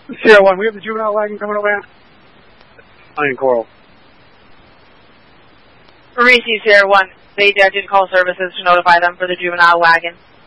Sierra 1, we have the juvenile wagon coming over. I'm in Coral. Maurice, Sierra 1, they did call services to notify them for the juvenile wagon.